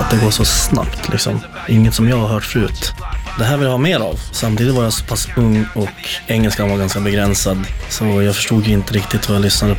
att det går så snabbt liksom. Inget som jag har hört förut. Det här vill jag ha mer av. Samtidigt var jag så pass ung och engelskan var ganska begränsad. Så jag förstod ju inte riktigt vad jag lyssnade